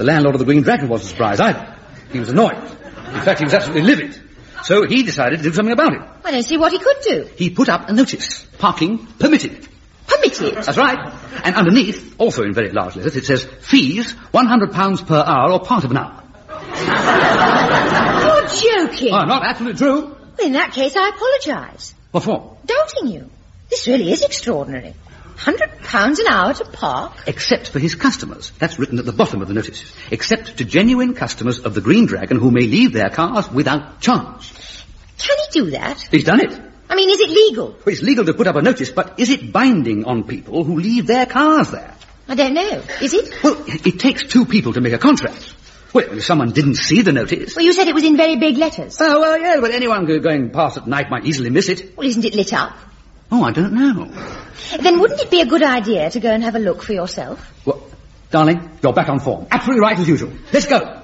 The landlord of the Green Dragon wasn't surprised either. He was annoyed. In fact, he was absolutely livid. So he decided to do something about it. I don't see what he could do. He put up a notice. Parking permitted. Permitted? That's right. And underneath, also in very large letters, it says, fees, £100 per hour or part of an hour. You're joking. Oh, not absolutely true. Well, in that case, I apologise. What for? Doubting you. This really is extraordinary. £100 an hour to park? Except for his customers. That's written at the bottom of the notice. Except to genuine customers of the Green Dragon who may leave their cars without charge. Can he do that? He's done it. I mean, is it legal? Well, it's legal to put up a notice, but is it binding on people who leave their cars there? I don't know. Is it? Well, it takes two people to make a contract. Well, if someone didn't see the notice... Well, you said it was in very big letters. Oh, well, yeah, but anyone going past at night might easily miss it. Well, isn't it lit up? Oh, I don't know. Then wouldn't it be a good idea to go and have a look for yourself? Well, darling, you're back on form. Absolutely right as usual. Let's go.